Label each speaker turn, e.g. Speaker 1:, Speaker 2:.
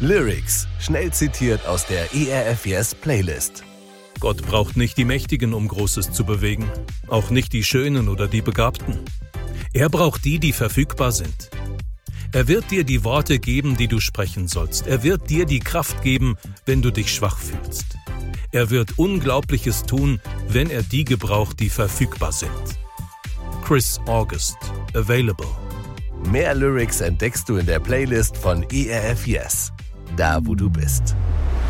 Speaker 1: Lyrics, schnell zitiert aus der ERF Yes Playlist.
Speaker 2: Gott braucht nicht die Mächtigen, um Großes zu bewegen, auch nicht die Schönen oder die Begabten. Er braucht die, die verfügbar sind. Er wird dir die Worte geben, die du sprechen sollst. Er wird dir die Kraft geben, wenn du dich schwach fühlst. Er wird Unglaubliches tun, wenn er die gebraucht, die verfügbar sind. Chris August, available.
Speaker 1: Mehr Lyrics entdeckst du in der Playlist von ERF Yes, da wo du bist.